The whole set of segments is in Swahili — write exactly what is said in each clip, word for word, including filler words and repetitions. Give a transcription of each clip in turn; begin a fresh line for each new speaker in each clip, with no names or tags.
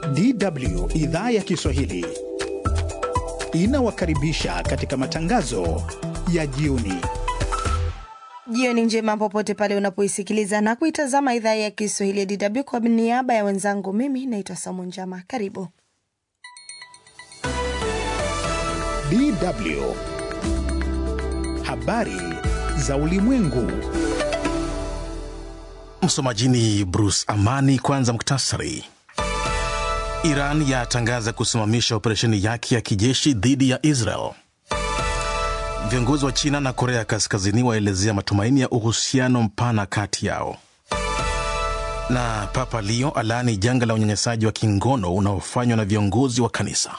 D W idhaa ya Kiswahili inawakaribisha katika matangazo ya jioni.
Jioni njema popote pale unapoisikiliza na kuitazama idhaa ya Kiswahili ya D W. Kwa niaba ya wenzangu, mimi naitwa Samu Njama. Karibu.
D W habari za ulimwengu.
Msomajini Bruce Amani. Kwanza muktasari. Iran yatangaza kusimamisha operesheni yake ya kijeshi dhidi ya Israel. Viongozi wa China na Korea Kaskazini waelezea matumaini ya uhusiano mpana kati yao. Na Papa Leo alaani janga la unyanyasaji wa kingono unaofanywa na viongozi wa kanisa.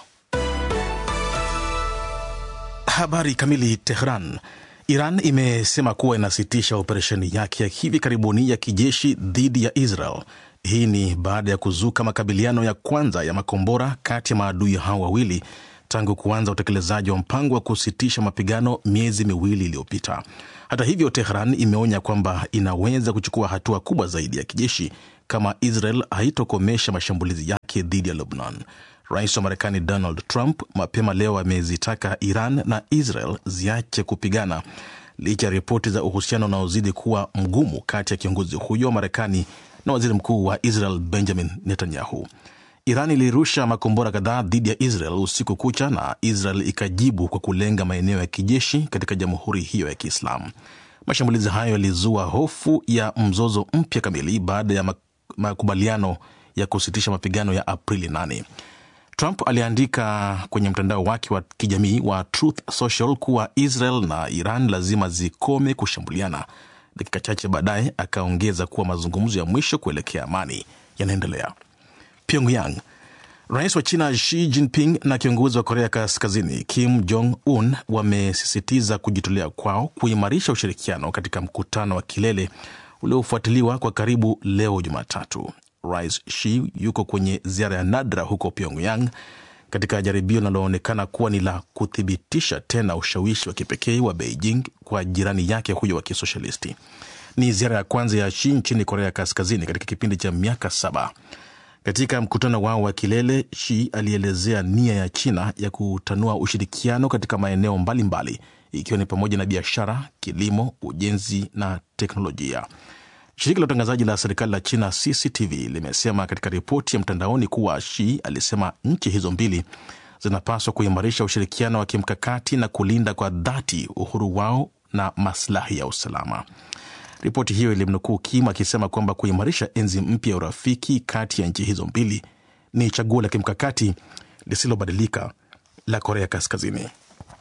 Habari kamili. Tehran. Iran imesema kuwa inasitisha operesheni yake ya hivi karibuni ya kijeshi dhidi ya Israel. Hii ni baada ya kuzuka makabiliano ya kwanza ya makombora kati ya maadui hao wawili tangu kuanza utekelezaji wa mpango wa kusitisha mapigano miezi miwili iliyopita. Hata hivyo, Tehran imeonya kwamba inaweza kuchukua hatua kubwa zaidi ya kijeshi kama Israel haitokomesha mashambulizi yake dhidi ya Lebanon. Rais wa Marekani Donald Trump mapema leo amezitaka Iran na Israel ziache kupigana licha ya ripoti za uhusiano unaozidi kuwa mgumu kati ya kiongozi huyo wa Marekani na waziri mkuu wa Israel Benjamin Netanyahu. Iran ilirusha makombora kadhaa dhidi ya Israel usiku kucha na Israel ikajibu kwa kulenga maeneo ya kijeshi katika jamhuri hiyo ya Kiislamu. Mashambulizi hayo yalizua hofu ya mzozo mpya kamili baada ya makubaliano ya kusitisha mapigano ya Aprili nane. Trump aliandika kwenye mtandao wake wa kijamii wa Truth Social kuwa Israel na Iran lazima zikome kushambuliana. Dakika chache baadaye akaongeza kuwa mazungumzo ya mwisho kuelekea amani yanaendelea. Pyongyang. Rais wa China Xi Jinping na kiongozi wa Korea Kaskazini Kim Jong Un wamesisitiza kujitolea kwao kuimarisha ushirikiano katika mkutano wa kilele uliofuatiliwa kwa karibu leo Jumatatu. Rais Xi yuko kwenye ziara ya nadra huko Pyongyang katika jaribio linaloonekana kuwa ni la kuthibitisha tena ushawishi wa kipekee wa Beijing kwa jirani yake huyo wa kisoshalisti. Ni ziara ya kwanza ya Xi nchini Korea Kaskazini katika kipindi cha miaka saba. Katika mkutano wao wa kilele, Xi alielezea nia ya China ya kutanua ushirikiano katika maeneo mbalimbali ikiwa ni pamoja na biashara, kilimo, ujenzi na teknolojia. Shirika la utangazaji la serikali la China C C T V limesema katika ripoti ya mtandaoni kuwa Xi alisema nchi hizo mbili zinapaswa kuimarisha ushirikiano wa kimkakati na kulinda kwa dhati uhuru wao na maslahi ya usalama. Ripoti hiyo ilimnukuu Kim akisema kwamba kuimarisha enzi mpya ya urafiki kati ya nchi hizo mbili ni chaguo la kimkakati lisilobadilika la Korea Kaskazini.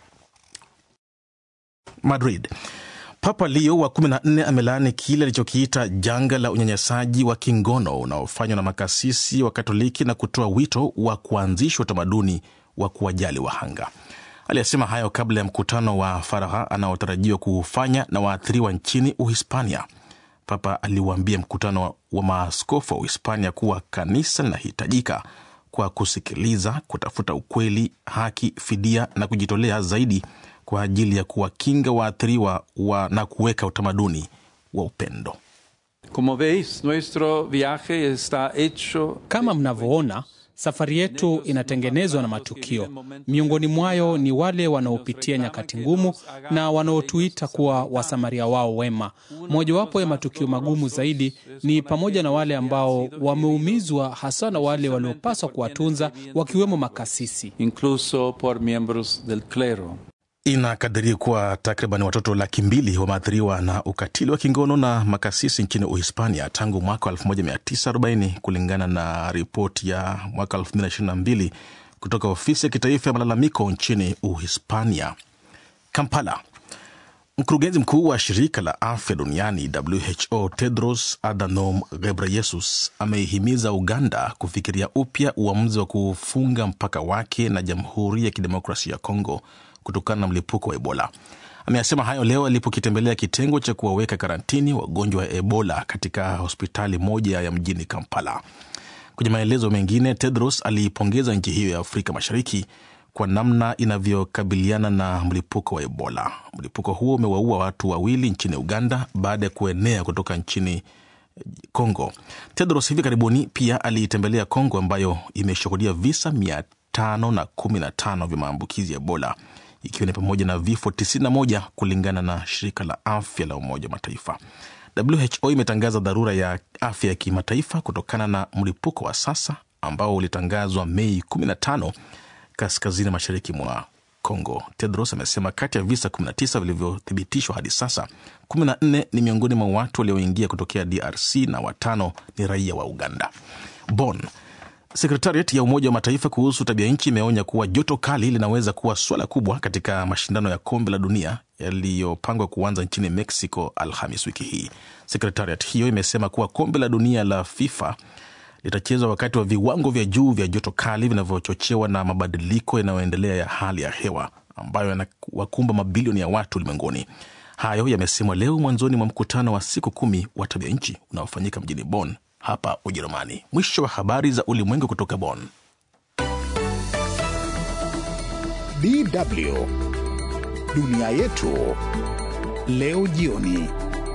Madrid. Papa Leo wa kumi na nne amelaani kile alichokiita janga la unyanyasaji wa kingono unaofanywa na makasisi wa Katoliki na kutoa wito wa kuanzishwa utamaduni wa kuwajali wahanga. Aliyasema hayo kabla ya mkutano wa faragha anaotarajiwa kufanya na waathiriwa nchini Uhispania. Papa aliwaambia mkutano wa maaskofu wa Uhispania kuwa kanisa linahitajika kwa kusikiliza, kutafuta ukweli, haki, fidia na kujitolea zaidi kwa ajili ya kuwakinga waathiriwa wa na kuweka utamaduni wa upendo.
Kama mnavyoona, safari yetu inatengenezwa na matukio. Miongoni mwayo ni wale wanaopitia nyakati ngumu na wanaotuita kuwa wasamaria wao wema. Mojawapo ya matukio magumu zaidi ni pamoja na wale ambao wameumizwa, hasa na wale waliopaswa kuwatunza, wakiwemo makasisi.
Incluso por miembros del clero.
Inakadiriwa kuwa takriban watoto laki mbili wameathiriwa na ukatili wa kingono na makasisi nchini Uhispania tangu mwaka elfu moja mia tisa arobaini kulingana na ripoti ya mwaka elfu mbili na ishirini na mbili kutoka ofisi ya kitaifa ya malalamiko nchini Uhispania. Kampala. Mkurugenzi mkuu wa shirika la afya duniani W H O Tedros Adhanom Ghebreyesus ameihimiza Uganda kufikiria upya uamuzi wa kufunga mpaka wake na Jamhuri ya Kidemokrasia ya Kongo kutokana na mlipuko wa Ebola. Ameyasema hayo leo alipokitembelea kitengo cha kuwaweka karantini wagonjwa wa Ebola katika hospitali moja ya mjini Kampala. Kwenye maelezo mengine, Tedros aliipongeza nchi hiyo ya Afrika Mashariki kwa namna inavyokabiliana na mlipuko wa Ebola. Mlipuko huo umewaua watu wawili nchini Uganda baada ya kuenea kutoka nchini Kongo. Tedros hivi karibuni pia aliitembelea Kongo ambayo imeshuhudia visa mia tano na kumi na tano vya maambukizi ya Ebola, ikiwa ni pamoja na vifo tisini na moja kulingana na shirika la afya la Umoja wa Mataifa. W H O imetangaza dharura ya afya ya kimataifa kutokana na mlipuko wa sasa ambao ulitangazwa Mei kumi na tano kaskazini mashariki mwa Kongo. Tedros amesema kati ya visa kumi na tisa vilivyothibitishwa hadi sasa, kumi na nne ni miongoni mwa watu walioingia kutokea D R C na watano ni raia wa Uganda. Bonn. Sekretariat ya Umoja wa Mataifa kuhusu tabia nchi imeonya kuwa joto kali linaweza kuwa swala kubwa katika mashindano ya kombe la dunia yaliyopangwa kuanza nchini Mexico Alhamis wiki hii. Sekretariat hiyo imesema kuwa kombe la dunia la FIFA litachezwa wakati wa viwango vya juu vya joto kali vinavyochochewa na mabadiliko yanayoendelea ya hali ya hewa ambayo yanawakumba mabilioni ya watu ulimwenguni. Hayo yamesemwa leo mwanzoni mwa mkutano wa siku kumi wa tabia nchi unaofanyika mjini Bonn hapa Ujerumani. Mwisho wa habari za ulimwengu kutoka Bonn.
D W Dunia Yetu leo jioni.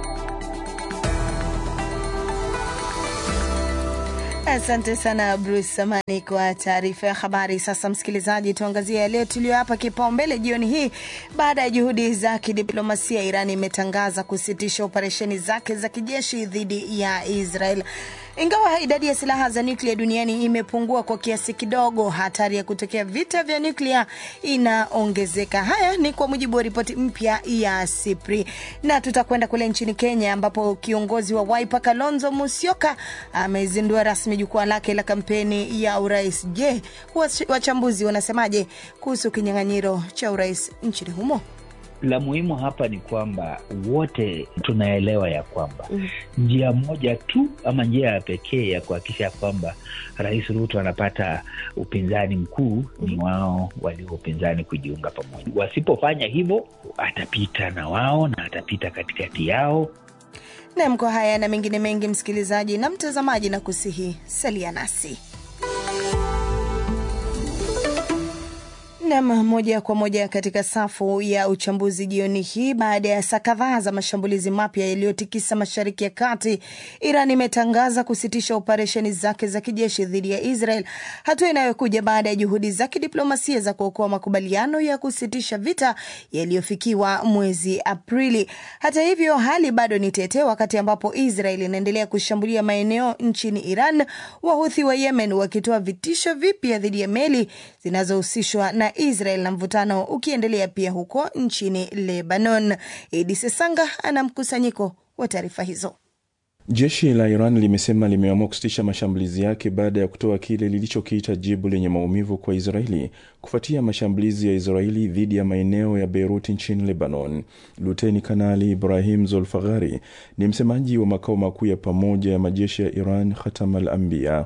Asante sana Bruce Samani kwa taarifa ya habari. Sasa msikilizaji, tuangazie yale tuliyohapa kipaumbele jioni hii. Baada ya juhudi za kidiplomasia, Iran imetangaza kusitisha operesheni zake za kijeshi dhidi ya Israel. Ingawa idadi ya silaha za nyuklia duniani imepungua kwa kiasi kidogo, hatari ya kutokea vita vya nyuklia inaongezeka. Haya ni kwa mujibu wa ripoti mpya ya SIPRI. Na tutakwenda kule nchini Kenya ambapo kiongozi wa Wiper Kalonzo Musyoka amezindua rasmi jukwaa lake la kampeni ya urais. Je, wachambuzi wanasemaje kuhusu kinyang'anyiro cha urais nchini humo?
La muhimu hapa ni kwamba wote tunaelewa ya kwamba mm. njia moja tu ama njia ya pekee ya kuhakikisha kwamba Rais Ruto anapata upinzani mkuu mm. ni wao walio upinzani kujiunga pamoja. Wasipofanya hivyo, atapita na wao na atapita katikati yao.
Na mko haya na mengine mengi msikilizaji na mtazamaji, na kusihi salia nasi. Na moja kwa moja katika safu ya uchambuzi jioni hii. Baada ya saa kadhaa za mashambulizi mapya yaliyotikisa Mashariki ya Kati, Iran imetangaza kusitisha operesheni zake za kijeshi dhidi ya Israel, hatua inayokuja baada ya juhudi za kidiplomasia za kuokoa makubaliano ya kusitisha vita yaliyofikiwa mwezi Aprili. Hata hivyo, hali bado ni tete wakati ambapo Israel inaendelea kushambulia maeneo nchini Iran, Wahuthi wa Yemen wakitoa vitisho vipya dhidi ya meli zinazohusishwa na Israel, na mvutano ukiendelea pia huko nchini Lebanon. Edi Sesanga ana mkusanyiko wa taarifa hizo.
Jeshi la Iran limesema limeamua kusitisha mashambulizi yake baada ya kutoa kile lilichokiita jibu lenye maumivu kwa Israeli kufuatia mashambulizi ya Israeli dhidi ya maeneo ya Beirut nchini Lebanon. Luteni Kanali Ibrahim Zolfaghari ni msemaji wa makao makuu ya pamoja ya majeshi ya Iran Khatam al-Anbiya.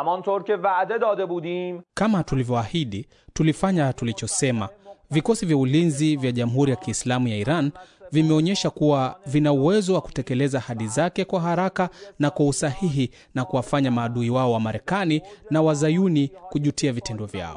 Kama tulivyoahidi, tulifanya tulichosema. Vikosi vya ulinzi vya Jamhuri ya Kiislamu ya Iran vimeonyesha kuwa vina uwezo wa kutekeleza ahadi zake kwa haraka na kwa usahihi na kuwafanya maadui wao wa Marekani na Wazayuni kujutia vitendo vyao.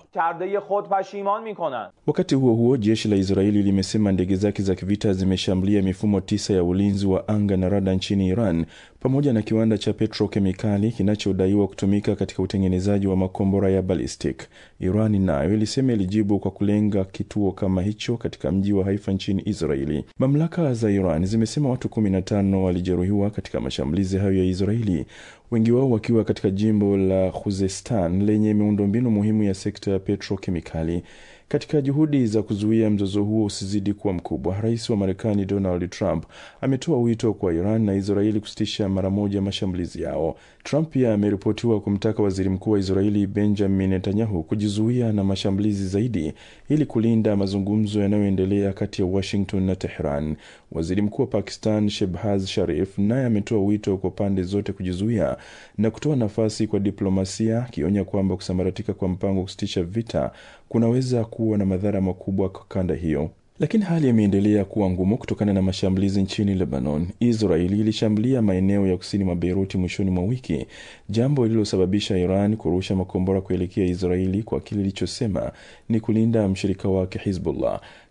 Wakati huo huo, jeshi la Israeli limesema ndege zake za kivita zimeshambulia mifumo tisa ya ulinzi wa anga na rada nchini Iran pamoja na kiwanda cha petrokemikali kinachodaiwa kutumika katika utengenezaji wa makombora ya ballistic. Iran nayo ilisema ilijibu kwa kulenga kituo kama hicho katika mji wa Haifa nchini Israeli. Mamlaka za Iran zimesema watu kumi na tano walijeruhiwa katika mashambulizi hayo ya Israeli, wengi wao wakiwa katika jimbo la Khuzestan lenye miundombinu muhimu ya sekta ya petrokemikali. Katika juhudi za kuzuia mzozo huo usizidi kuwa mkubwa, Rais wa Marekani Donald Trump ametoa wito kwa Iran na Israeli kusitisha mara moja mashambulizi yao. Trump pia ameripotiwa kumtaka Waziri Mkuu wa Israeli Benjamin Netanyahu kujizuia na mashambulizi zaidi ili kulinda mazungumzo yanayoendelea kati ya Washington na Tehran. Waziri Mkuu wa Pakistan Shehbaz Sharif naye ametoa wito kwa pande zote kujizuia na kutoa nafasi kwa diplomasia, akionya kwamba kusambaratika kwa mpango kusitisha vita kunaweza kuwa na madhara makubwa kwa kanda hiyo. Lakini hali imeendelea kuwa ngumu kutokana na mashambulizi nchini Lebanon. Israeli ilishambulia maeneo ya kusini mwa Beirut mwishoni mwa wiki, jambo lililosababisha Iran kurusha makombora kuelekea Israeli kwa kile ilichosema ni kulinda mshirika wake Hezbollah.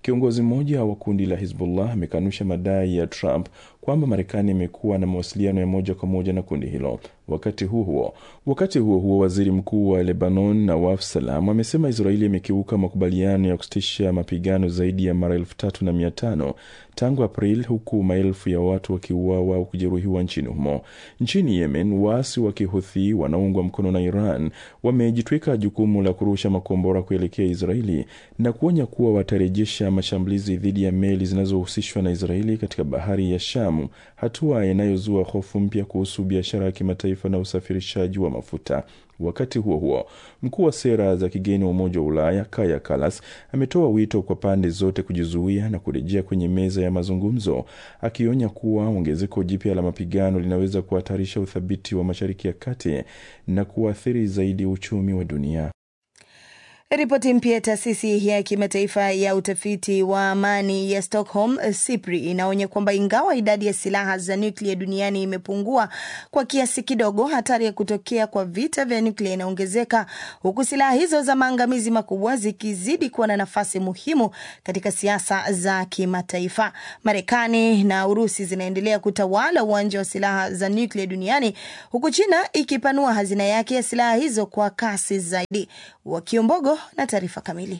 Kiongozi mmoja wa kundi la Hezbollah amekanusha madai ya Trump kwamba Marekani imekuwa na mawasiliano ya moja kwa moja na kundi hilo. Wakati huo huo, wakati huo huo waziri mkuu wa Lebanon Nawaf Salam amesema Israeli imekiuka makubaliano ya kusitisha mapigano zaidi ya mara elfu tatu na mia tano tangu April, huku maelfu ya watu wakiuawa au kujeruhiwa nchini humo. Nchini Yemen, waasi wa Kihuthi wanaungwa mkono na Iran wamejitwika jukumu la kurusha makombora kuelekea Israeli na kuonya kuwa watarejesha mashambulizi dhidi ya meli zinazohusishwa na Israeli katika bahari ya Shamu, hatua inayozua hofu mpya kuhusu biashara ya kimataifa na usafirishaji wa mafuta. Wakati huo huo, mkuu wa sera za kigeni wa Umoja wa Ulaya Kaja Kallas ametoa wito kwa pande zote kujizuia na kurejea kwenye meza ya mazungumzo, akionya kuwa ongezeko jipya la mapigano linaweza kuhatarisha uthabiti wa Mashariki ya Kati na kuathiri zaidi uchumi wa dunia.
Ripoti mpya ya taasisi ya kimataifa ya utafiti wa amani ya Stockholm SIPRI inaonya kwamba ingawa idadi ya silaha za nyuklia duniani imepungua kwa kiasi kidogo, hatari ya kutokea kwa vita vya nyuklia inaongezeka, huku silaha hizo za maangamizi makubwa zikizidi kuwa na nafasi muhimu katika siasa za kimataifa. Marekani na Urusi zinaendelea kutawala uwanja wa silaha za nyuklia duniani, huku China ikipanua hazina yake ya silaha hizo kwa kasi zaidi. Wakiombogo na taarifa kamili.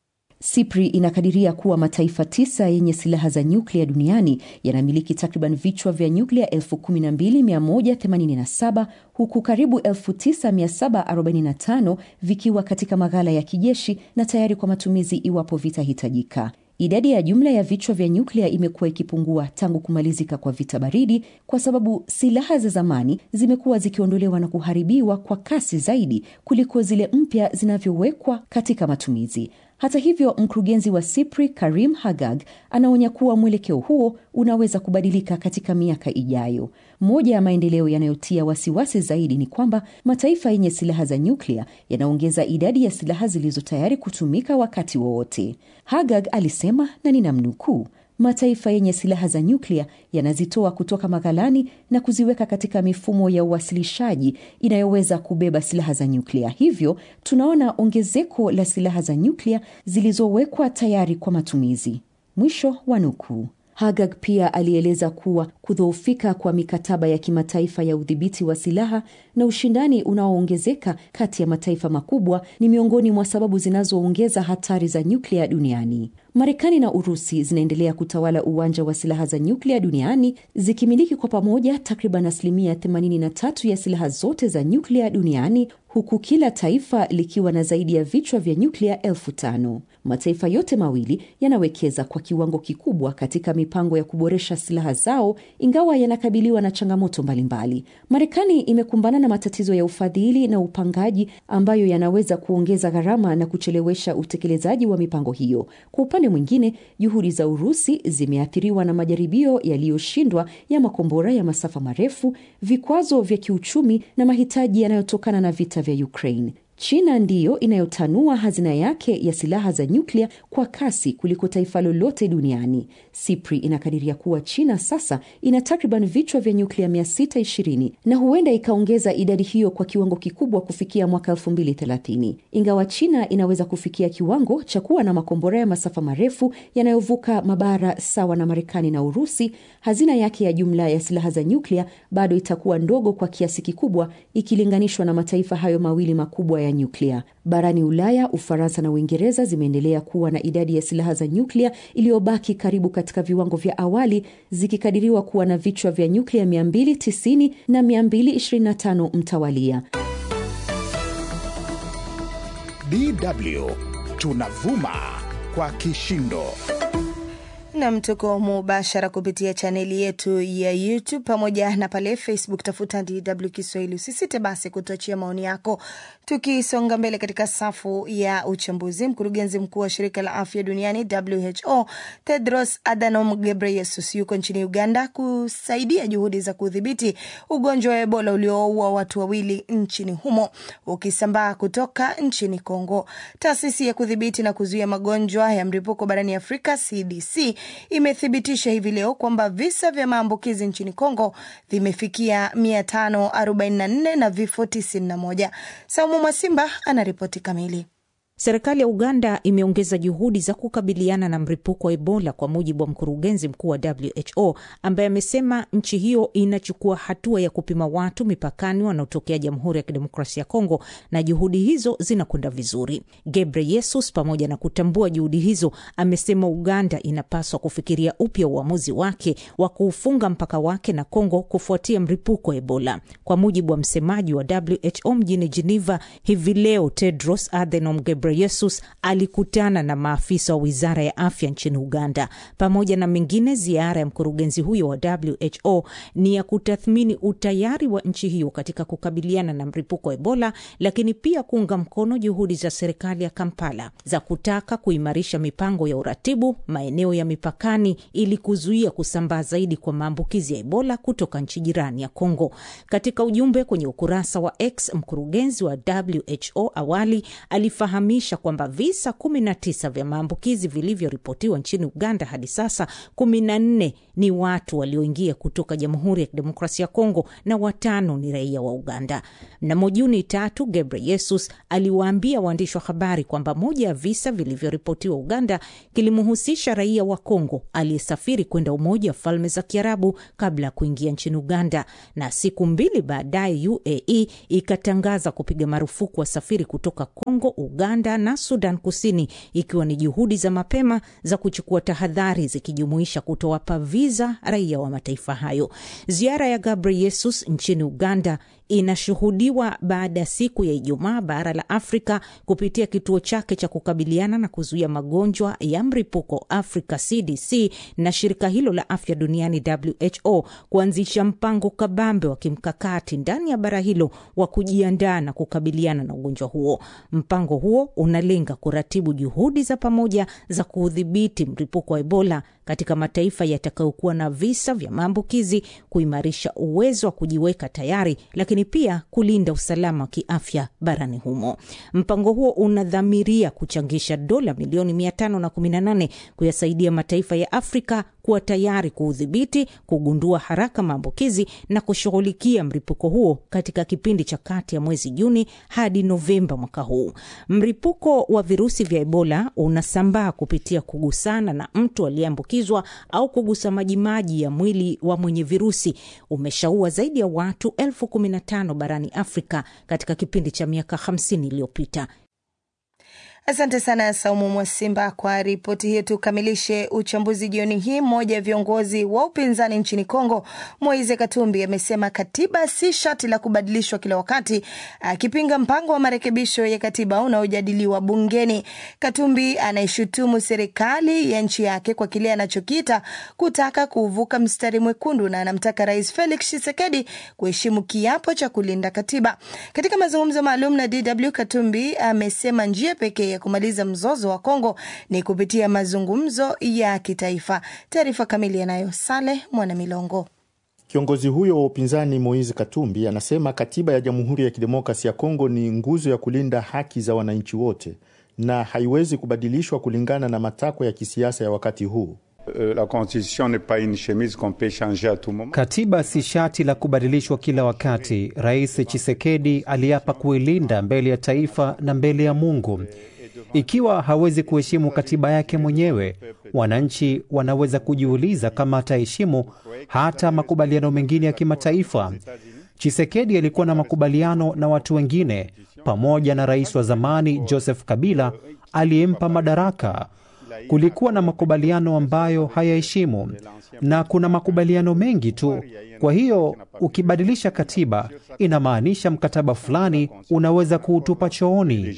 SIPRI inakadiria kuwa mataifa tisa yenye silaha za nyuklia duniani yanamiliki takriban vichwa vya nyuklia elfu kumi na mbili mia moja themanini na saba, huku karibu elfu tisa mia saba arobaini na tano vikiwa katika maghala ya kijeshi na tayari kwa matumizi iwapo vitahitajika. Idadi ya jumla ya vichwa vya nyuklia imekuwa ikipungua tangu kumalizika kwa vita baridi kwa sababu silaha za zamani zimekuwa zikiondolewa na kuharibiwa kwa kasi zaidi kuliko zile mpya zinavyowekwa katika matumizi. Hata hivyo, mkurugenzi wa SIPRI Karim Hagag anaonya kuwa mwelekeo huo unaweza kubadilika katika miaka ijayo. Moja ya maendeleo yanayotia wasiwasi zaidi ni kwamba mataifa yenye silaha za nyuklia yanaongeza idadi ya silaha zilizo tayari kutumika wakati wowote. Hagag alisema, na ninamnukuu, mataifa yenye silaha za nyuklia yanazitoa kutoka maghalani na kuziweka katika mifumo ya uwasilishaji inayoweza kubeba silaha za nyuklia. Hivyo, tunaona ongezeko la silaha za nyuklia zilizowekwa tayari kwa matumizi. Mwisho wa nukuu. Hagag pia alieleza kuwa kudhoofika kwa mikataba ya kimataifa ya udhibiti wa silaha na ushindani unaoongezeka kati ya mataifa makubwa ni miongoni mwa sababu zinazoongeza hatari za nyuklia duniani. Marekani na Urusi zinaendelea kutawala uwanja wa silaha za nyuklia duniani, zikimiliki kwa pamoja takriban asilimia themanini na tatu ya silaha zote za nyuklia duniani, huku kila taifa likiwa na zaidi ya vichwa vya nyuklia elfu tano. Mataifa yote mawili yanawekeza kwa kiwango kikubwa katika mipango ya kuboresha silaha zao, ingawa yanakabiliwa na changamoto mbalimbali. Marekani imekumbana na matatizo ya ufadhili na upangaji ambayo yanaweza kuongeza gharama na kuchelewesha utekelezaji wa mipango hiyo. Kwa upande mwingine, juhudi za Urusi zimeathiriwa na majaribio yaliyoshindwa ya makombora ya masafa marefu, vikwazo vya kiuchumi na mahitaji yanayotokana na vita vya Ukraine. China ndiyo inayotanua hazina yake ya silaha za nyuklia kwa kasi kuliko taifa lolote duniani. SIPRI inakadiria kuwa China sasa ina takriban vichwa vya nyuklia mia sita ishirini na huenda ikaongeza idadi hiyo kwa kiwango kikubwa kufikia mwaka elfu mbili thelathini. Ingawa China inaweza kufikia kiwango cha kuwa na makombora ya masafa marefu yanayovuka mabara sawa na Marekani na Urusi, hazina yake ya jumla ya silaha za nyuklia bado itakuwa ndogo kwa kiasi kikubwa ikilinganishwa na mataifa hayo mawili makubwa ya nyuklia. Barani Ulaya, Ufaransa na Uingereza zimeendelea kuwa na idadi ya silaha za nyuklia iliyobaki karibu katika viwango vya awali, zikikadiriwa kuwa na vichwa vya nyuklia mia mbili tisini na mia mbili ishirini na tano mtawalia.
D W tunavuma kwa kishindo.
Na mtuko mubashara kupitia chaneli yetu ya YouTube pamoja na pale Facebook, tafuta D W Kiswahili. Usisite basi kutuachia maoni yako. Tukisonga mbele katika safu ya uchambuzi, mkurugenzi mkuu wa shirika la afya duniani W H O Tedros Adhanom Ghebreyesus yuko nchini Uganda kusaidia juhudi za kudhibiti ugonjwa wa Ebola ulioua watu wawili nchini humo ukisambaa kutoka nchini Kongo. Taasisi ya kudhibiti na kuzuia magonjwa ya mlipuko barani Afrika C D C imethibitisha hivi leo kwamba visa vya maambukizi nchini Kongo vimefikia mia tano arobaini na nne na vifo tisini na moja. Saumu Mwasimba anaripoti kamili.
Serikali ya Uganda imeongeza juhudi za kukabiliana na mlipuko wa Ebola, kwa mujibu wa mkurugenzi mkuu wa W H O ambaye amesema nchi hiyo inachukua hatua ya kupima watu mipakani wanaotokea Jamhuri ya Kidemokrasia ya Kongo na juhudi hizo zinakwenda vizuri. Ghebreyesus, pamoja na kutambua juhudi hizo, amesema Uganda inapaswa kufikiria upya uamuzi wake wa kuufunga mpaka wake na Kongo kufuatia mlipuko wa Ebola. Kwa mujibu wa msemaji wa W H O mjini Geneva hivi leo, Tedros Adhanom Ghebreyesus alikutana na maafisa wa Wizara ya Afya nchini Uganda. Pamoja na mengine, ziara ya mkurugenzi huyo wa W H O ni ya kutathmini utayari wa nchi hiyo katika kukabiliana na mlipuko wa Ebola, lakini pia kuunga mkono juhudi za serikali ya Kampala za kutaka kuimarisha mipango ya uratibu maeneo ya mipakani ili kuzuia kusambaa zaidi kwa maambukizi ya Ebola kutoka nchi jirani ya Kongo. Katika ujumbe kwenye ukurasa wa X, mkurugenzi wa W H O awali alifahamisha kwamba visa kumi na tisa vya maambukizi vilivyoripotiwa nchini Uganda hadi sasa, kumi na nne ni watu walioingia kutoka Jamhuri ya Kidemokrasia ya Kongo na watano ni raia wa Uganda. Mnamo Juni tatu, Ghebreyesus aliwaambia waandishi wa habari kwamba moja ya visa vilivyoripotiwa Uganda kilimhusisha raia wa Kongo aliyesafiri kwenda Umoja wa Falme za Kiarabu kabla ya kuingia nchini Uganda, na siku mbili baadaye U A E ikatangaza kupiga marufuku wasafiri kutoka Kongo, Uganda na Sudan Kusini, ikiwa ni juhudi za mapema za kuchukua tahadhari zikijumuisha kutowapa visa raia wa mataifa hayo. Ziara ya Ghebreyesus nchini Uganda inashuhudiwa baada ya siku ya Ijumaa bara la Afrika kupitia kituo chake cha kukabiliana na kuzuia magonjwa ya mlipuko Africa C D C na shirika hilo la afya duniani W H O kuanzisha mpango kabambe wa kimkakati ndani ya bara hilo wa kujiandaa na kukabiliana na ugonjwa huo. Mpango huo unalenga kuratibu juhudi za pamoja za kudhibiti mlipuko wa Ebola katika mataifa yatakayokuwa na visa vya maambukizi, kuimarisha uwezo wa kujiweka tayari, lakini pia kulinda usalama wa kiafya barani humo. Mpango huo unadhamiria kuchangisha dola milioni mia tano kumi na nane kuyasaidia mataifa ya Afrika kuwa tayari kuudhibiti, kugundua haraka maambukizi na kushughulikia mlipuko huo katika kipindi cha kati ya mwezi Juni hadi Novemba mwaka huu. Mlipuko wa virusi vya Ebola unasambaa kupitia kugusana na mtu aliyeambukizwa au kugusa majimaji ya mwili wa mwenye virusi. Umeshaua zaidi ya watu elfu kumi na tano barani Afrika katika kipindi cha miaka hamsini iliyopita.
Asante sana Saumu Mwasimba kwa ripoti hii. Tukamilishe uchambuzi jioni hii. Mmoja ya viongozi wa upinzani nchini Kongo, Moise Katumbi, amesema katiba si shati la kubadilishwa kila wakati, akipinga mpango wa marekebisho ya katiba unaojadiliwa bungeni. Katumbi anaishutumu serikali ya nchi yake kwa kile anachokiita kutaka kuvuka mstari mwekundu na anamtaka Rais Felix Tshisekedi kuheshimu kiapo cha kulinda katiba. Katika mazungumzo maalum na D W, Katumbi amesema njia pekee ya kumaliza mzozo wa Kongo ni kupitia mazungumzo ya kitaifa. Taarifa kamili yanayo Saleh Mwanamilongo.
Kiongozi huyo wa upinzani Moise Katumbi anasema katiba ya Jamhuri ya Kidemokrasia ya Kongo ni nguzo ya kulinda haki za wananchi wote na haiwezi kubadilishwa kulingana na matakwa ya kisiasa ya wakati huu.
La constitution n'est pas une chemise qu'on peut changer à tout moment.
Katiba si shati la kubadilishwa kila wakati. Rais Tshisekedi aliapa kuilinda mbele ya taifa na mbele ya Mungu. Ikiwa hawezi kuheshimu katiba yake mwenyewe, wananchi wanaweza kujiuliza kama ataheshimu hata makubaliano mengine ya kimataifa. Tshisekedi alikuwa na makubaliano na watu wengine, pamoja na rais wa zamani Joseph Kabila aliyempa madaraka. Kulikuwa na makubaliano ambayo hayaheshimu, na kuna makubaliano mengi tu. Kwa hiyo ukibadilisha katiba, inamaanisha mkataba fulani unaweza kuutupa chooni.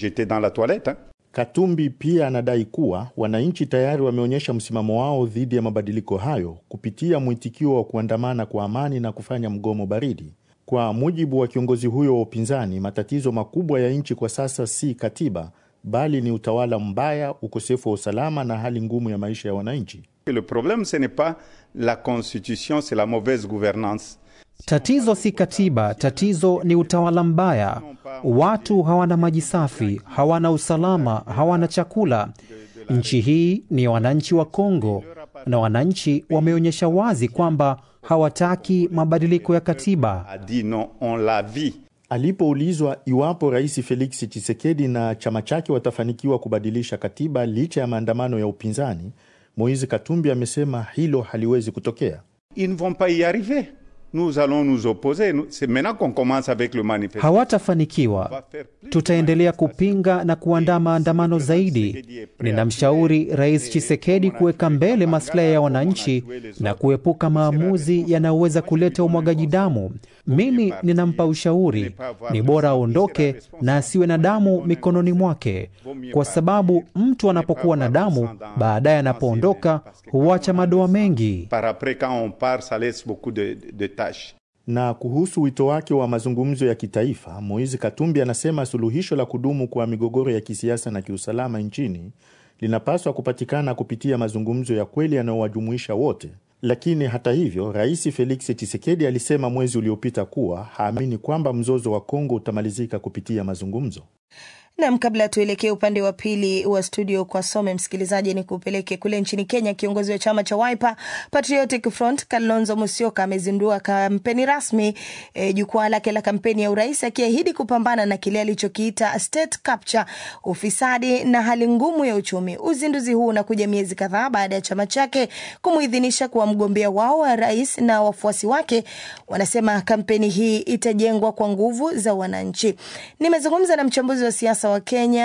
Katumbi pia anadai kuwa wananchi tayari wameonyesha msimamo wao dhidi ya mabadiliko hayo kupitia mwitikio wa kuandamana kwa amani na kufanya mgomo baridi. Kwa mujibu wa kiongozi huyo wa upinzani, matatizo makubwa ya nchi kwa sasa si katiba, bali ni utawala mbaya, ukosefu wa usalama na hali ngumu ya maisha ya wananchi.
Le problème ce n'est pas la constitution, c'est la mauvaise gouvernance.
Tatizo si katiba, tatizo ni utawala mbaya. Watu hawana maji safi, hawana usalama, hawana chakula. Nchi hii ni wananchi wa Kongo, na wananchi wameonyesha wazi kwamba hawataki mabadiliko ya katiba.
Alipoulizwa iwapo Rais Felix Tshisekedi na chama chake watafanikiwa kubadilisha katiba licha ya maandamano ya upinzani, Moise Katumbi amesema hilo haliwezi kutokea.
Ils ne vont pas y arriver. Nous allons nous opposer. C'est maintenant qu'on commence avec le manifeste.
Hawatafanikiwa. Tutaendelea kupinga na kuandaa maandamano zaidi. Ninamshauri Rais Tshisekedi kuweka mbele maslahi ya wananchi na kuepuka maamuzi yanayoweza kuleta umwagaji damu. Mimi ninampa ushauri, ni bora aondoke na asiwe na damu mikononi mwake, kwa sababu mtu anapokuwa na damu baadaye anapoondoka huacha madoa mengi.
Na kuhusu wito wake wa mazungumzo ya kitaifa, Moise Katumbi anasema suluhisho la kudumu kwa migogoro ya kisiasa na kiusalama nchini linapaswa kupatikana kupitia mazungumzo ya kweli yanayowajumuisha wote. Lakini hata hivyo, Rais Felix Tshisekedi alisema mwezi uliopita kuwa haamini kwamba mzozo wa Kongo utamalizika kupitia mazungumzo.
Na kabla tuelekee upande wa pili wa studio kwa some msikilizaji, ni kupeleke kule nchini Kenya. Kiongozi wa chama cha Wiper Patriotic Front Kalonzo Musyoka amezindua kampeni rasmi e, jukwaa lake la kampeni ya urais, akiahidi kupambana na kile alichokiita state capture, ufisadi na hali ngumu ya uchumi. Uzinduzi huu unakuja miezi kadhaa baada ya chama chake kumuidhinisha kuwa mgombea wao wa rais, na wafuasi wake wanasema kampeni hii itajengwa kwa nguvu za wananchi. Nimezungumza na mchambuzi wa siasa wa Kenya